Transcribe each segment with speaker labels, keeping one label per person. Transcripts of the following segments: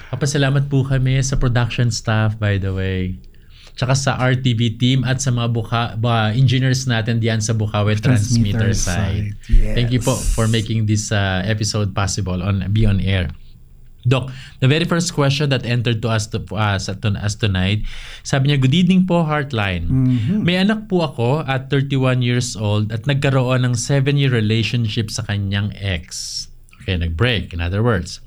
Speaker 1: Papasalamat po kami sa production staff, by the way. Tsaka sa RTV team at sa mga engineers natin diyan sa Bukawi Transmitter side.
Speaker 2: Yes.
Speaker 1: Thank you po for making this episode possible on Be On Air. Doc, the very first question that entered to us tonight, sabi niya, good evening po, Heartline. May anak po ako at 31 years old at nagkaroon ng 7-year relationship sa kanyang ex. Okay, nag-break, in other words.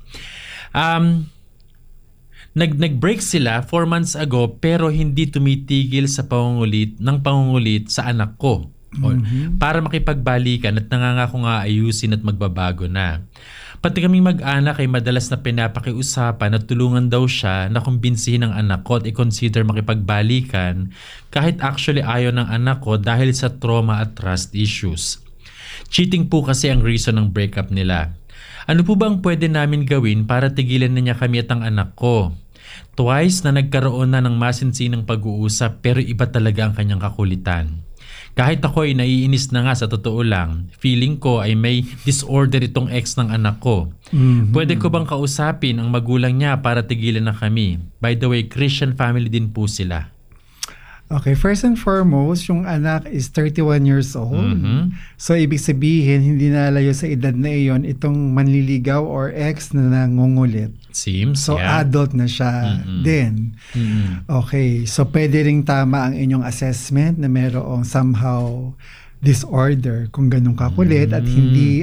Speaker 1: Nag-break sila 4 months ago pero hindi tumitigil sa pangungulit sa anak ko. Para makipagbalikan at nangangako nga ayusin at magbabago na. Pati kaming mag-anak ay madalas na pinapakiusapan at tulungan daw siya na kumbinsihin ang anak ko at i-consider makipagbalikan kahit actually ayaw ng anak ko dahil sa trauma at trust issues. Cheating po kasi ang reason ng breakup nila. Ano po ba ang pwede namin gawin para tigilan na niya kami at ang anak ko? Twice na nagkaroon na ng masinsinang pag-uusap pero iba talaga ang kanyang kakulitan. Kahit ako ay naiinis na nga sa totoo lang, feeling ko ay may disorder itong ex ng anak ko. Pwede ko bang kausapin ang magulang niya para tigilan na kami? By the way, Christian family din po sila.
Speaker 2: Okay, first and foremost, yung anak is 31 years old. So, ibig sabihin, hindi nalayo sa edad na iyon itong manliligaw or ex na nangungulit.
Speaker 1: Seems,
Speaker 2: so,
Speaker 1: yeah.
Speaker 2: Adult na siya din. Okay, so pwede ring tama ang inyong assessment na mayroong somehow disorder kung ganun kakulit at hindi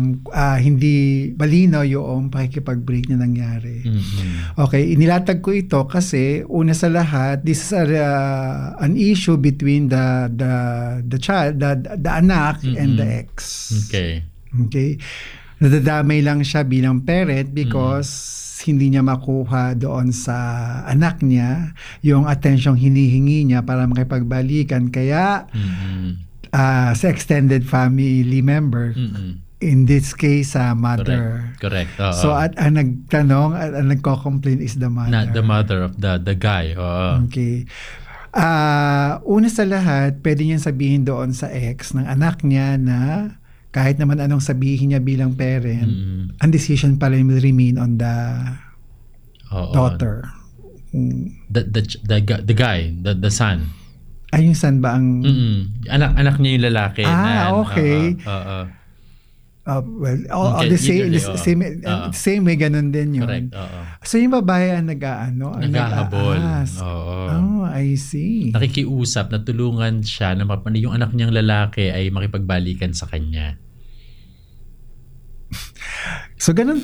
Speaker 2: hindi malinaw yung pakikipag-break na nangyari. Okay, inilatag ko ito kasi una sa lahat, this is an issue between the child, the anak and the ex. Okay. Nadadamay lang siya bilang parent because hindi niya makuha doon sa anak niya yung attention hinihingi niya para makipagbalikan. Kaya sa extended family member, in this case, mother.
Speaker 1: Correct.
Speaker 2: So at ang nagtanong at ang nagko-complain is the mother.
Speaker 1: Not the mother of the guy.
Speaker 2: Okay. Una sa lahat, pwede niyang sabihin doon sa ex ng anak niya na kahit naman anong sabihin niya bilang parent, ang decision pa rin will remain on the daughter.
Speaker 1: The guy, the son.
Speaker 2: Ay, yung son ba ang...
Speaker 1: Anak niya yung lalaki.
Speaker 2: Okay. Well, all the same way, ganun din yun.
Speaker 1: Correct.
Speaker 2: So, yung babae ang
Speaker 1: naghahabol.
Speaker 2: I see.
Speaker 1: Nakikiusap na tulungan siya na yung anak niyang lalaki ay makipagbalikan sa kanya.
Speaker 2: So, ganun